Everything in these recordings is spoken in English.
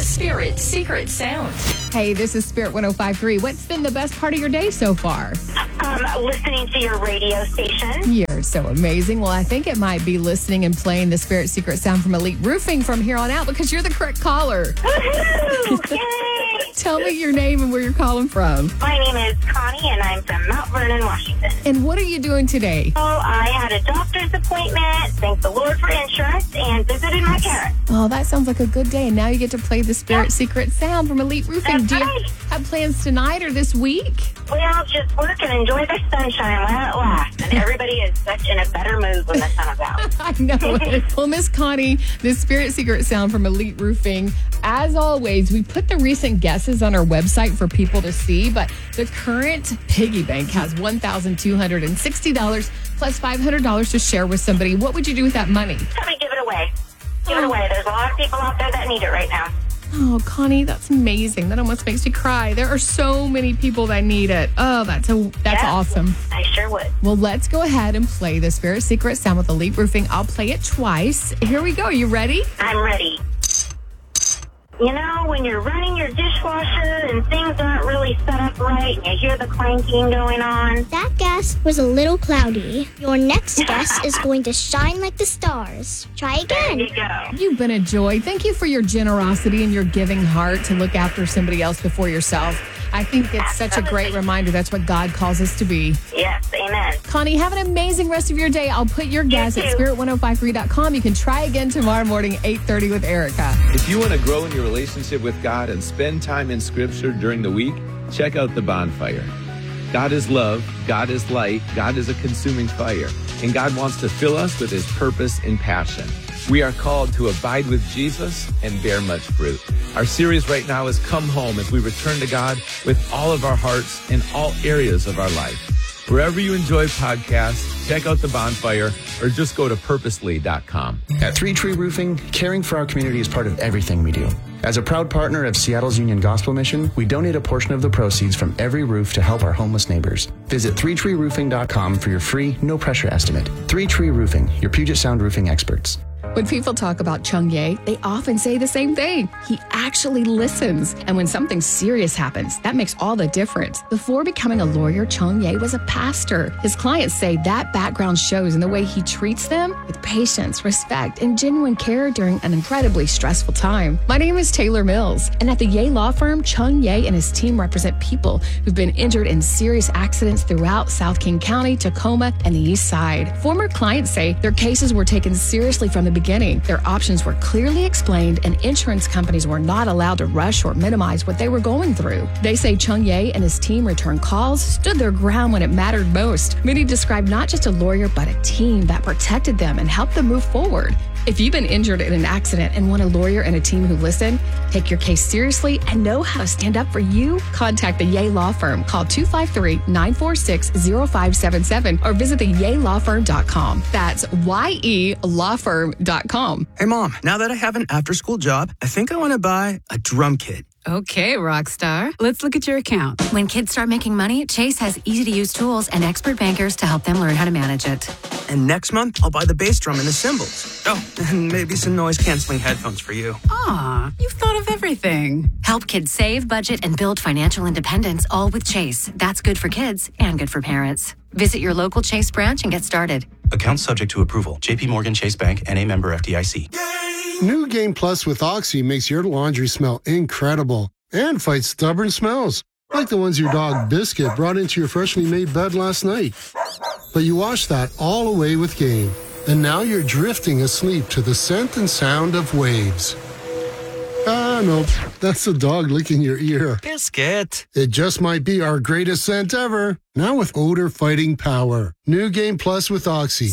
The Spirit Secret Sound. Hey, this is Spirit 105.3. What's been the best part of your day so far? Listening to your radio station. You're so amazing. Well, I think it might be listening and playing the Spirit Secret Sound from Elite Roofing from here on out because you're the correct caller. Woohoo! Yay! Tell me your name and where you're calling from. My name is Connie, and I'm from Mount Vernon, Washington. And what are you doing today? So I had a doctor's appointment, thank the Lord for insurance, and visited my parents. Oh, that sounds like a good day. And now you get to play the Spirit Secret Sound from Elite Roofing. That's Do you right. have plans tonight or this week? Well, just work and enjoy the sunshine while it lasts. And everybody is such in a better mood when the sun is out. I know it. Well, Miss Connie, the Spirit Secret Sound from Elite Roofing. As always, we put the recent guesses on our website for people to see, but the current piggy bank has $1,260 plus $500 to share with somebody. What would you do with that money? Probably give it away. Give it away. There's a lot of people out there that need it right now. Oh, Connie, that's amazing. That almost makes me cry. There are so many people that need it. Oh, that's awesome. I sure would. Well, let's go ahead and play the Spirit Secret Sound with Elite Roofing. I'll play it twice. Here we go. You ready? I'm ready. You know, when you're running your dishwasher and things aren't really set up right and you hear the clanking going on. That guess was a little cloudy. Your next guess is going to shine like the stars. Try There again. you go. You've been a joy. Thank you for your generosity and your giving heart to look after somebody else before yourself. I think it's such a great reminder. That's what God calls us to be. Yes, amen. Connie, have an amazing rest of your day. I'll put your guess at spirit1053.com. You can try again tomorrow morning, 8:30 with Erica. If you want to grow in your relationship with God and spend time in Scripture during the week, check out The Bonfire. God is love, God is light, God is a consuming fire, and God wants to fill us with His purpose and passion. We are called to abide with Jesus and bear much fruit. Our series right now is Come Home as we return to God with all of our hearts in all areas of our life. Wherever you enjoy podcasts, check out The Bonfire or just go to purposely.com. At Three Tree Roofing, caring for our community is part of everything we do. As a proud partner of Seattle's Union Gospel Mission, we donate a portion of the proceeds from every roof to help our homeless neighbors. Visit 3treeroofing.com for your free, no-pressure estimate. 3 Tree Roofing, your Puget Sound roofing experts. When people talk about Chung Ye, they often say the same thing. He actually listens. And when something serious happens, that makes all the difference. Before becoming a lawyer, Chung Ye was a pastor. His clients say that background shows in the way he treats them with patience, respect, and genuine care during an incredibly stressful time. My name is Taylor Mills, and at the Ye Law Firm, Chung Ye and his team represent people who've been injured in serious accidents throughout South King County, Tacoma, and the East Side. Former clients say their cases were taken seriously from the beginning. Their options were clearly explained, and insurance companies were not allowed to rush or minimize what they were going through. They say Chung Ye and his team returned calls, stood their ground when it mattered most. Many describe not just a lawyer, but a team that protected them and helped them move forward. If you've been injured in an accident and want a lawyer and a team who listen, take your case seriously, and know how to stand up for you, contact the Ye Law Firm. Call 253-946-0577 or visit theyelawfirm.com. That's YELawfirm.com. Hey, Mom, now that I have an after-school job, I think I want to buy a drum kit. Okay, rock star. Let's look at your account. When kids start making money, Chase has easy-to-use tools and expert bankers to help them learn how to manage it. And next month, I'll buy the bass drum and the cymbals. Oh, and maybe some noise-canceling headphones for you. Aw, you've thought of everything. Help kids save, budget, and build financial independence, all with Chase. That's good for kids and good for parents. Visit your local Chase branch and get started. Account subject to approval. JP Morgan Chase Bank, N.A. member FDIC. New Game Plus with Oxy makes your laundry smell incredible and fights stubborn smells, like the ones your dog Biscuit brought into your freshly made bed last night. But you washed that all away with Game, and now you're drifting asleep to the scent and sound of waves. Ah, no, that's the dog licking your ear. Biscuit. It just might be our greatest scent ever. Now with odor-fighting power. New Game Plus with Oxy.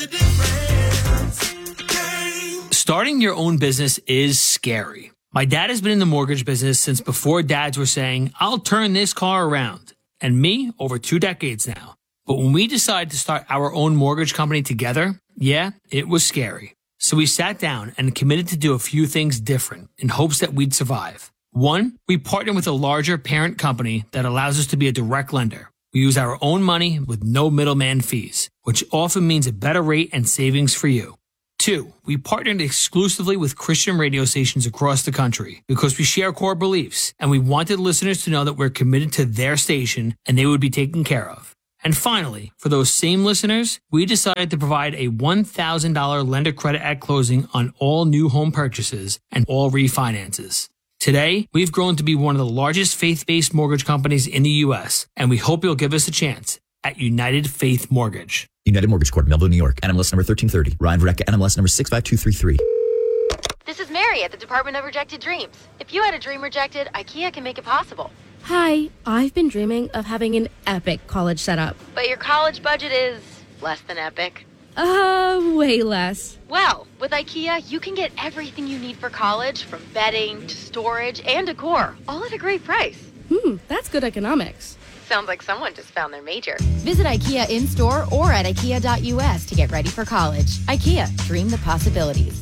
Starting your own business is scary. My dad has been in the mortgage business since before dads were saying, I'll turn this car around. And me, over 2 decades now. But when we decided to start our own mortgage company together, yeah, it was scary. So we sat down and committed to do a few things different in hopes that we'd survive. 1, we partnered with a larger parent company that allows us to be a direct lender. We use our own money with no middleman fees, which often means a better rate and savings for you. 2, we partnered exclusively with Christian radio stations across the country because we share core beliefs and we wanted listeners to know that we're committed to their station and they would be taken care of. And finally, for those same listeners, we decided to provide a $1,000 lender credit at closing on all new home purchases and all refinances. Today, we've grown to be one of the largest faith-based mortgage companies in the U.S., and we hope you'll give us a chance at United Faith Mortgage. United Mortgage Corp, Melville, New York. NMLS number 1330. Ryan Verrecka, NMLS number 65233. This is Mary at the Department of Rejected Dreams. If you had a dream rejected, IKEA can make it possible. Hi, I've been dreaming of having an epic college setup. But your college budget is less than epic. Way less. Well, with IKEA, you can get everything you need for college, from bedding to storage and decor, all at a great price. That's good economics. Sounds like someone just found their major. Visit IKEA in-store or at IKEA.us to get ready for college. IKEA, dream the possibilities.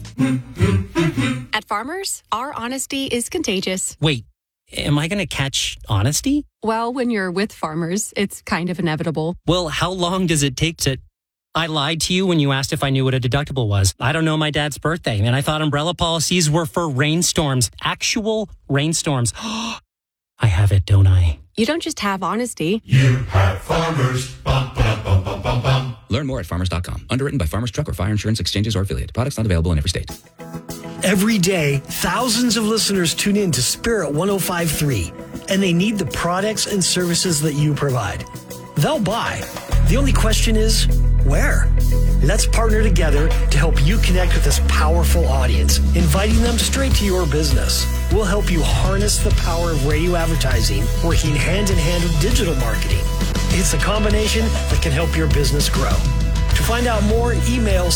At Farmers, our honesty is contagious. Wait, am I going to catch honesty? Well, when you're with Farmers, it's kind of inevitable. Well, how long does it take to... I lied to you when you asked if I knew what a deductible was. I don't know my dad's birthday, and I thought umbrella policies were for rainstorms. Actual rainstorms. I have it, don't I? You don't just have honesty. You have Farmers. Bum, bum, bum, bum, bum, bum. Learn more at farmers.com. Underwritten by Farmers Truck or Fire Insurance Exchanges or affiliate. Products not available in every state. Every day, thousands of listeners tune in to Spirit 105.3, and they need the products and services that you provide. They'll buy. The only question is, where? Let's partner together to help you connect with this powerful audience, inviting them straight to your business. We'll help you harness the power of radio advertising, working hand in hand with digital marketing. It's a combination that can help your business grow. To find out more, email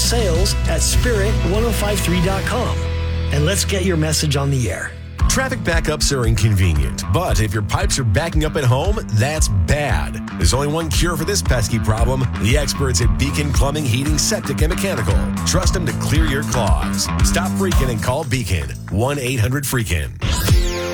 sales@spirit1053.com. And let's get your message on the air. Traffic backups are inconvenient, but if your pipes are backing up at home, that's bad. There's only one cure for this pesky problem: the experts at Beacon Plumbing, Heating, Septic, and Mechanical. Trust them to clear your clogs. Stop freaking and call Beacon. 1-800-FREAKIN.